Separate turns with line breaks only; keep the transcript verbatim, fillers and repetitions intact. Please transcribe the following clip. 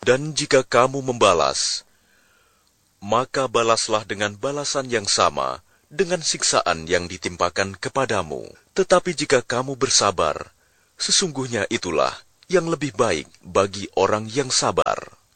Dan jika kamu membalas, maka balaslah dengan balasan yang sama dengan siksaan yang ditimpakan kepadamu. Tetapi jika kamu bersabar, sesungguhnya itulah yang lebih baik bagi orang yang sabar.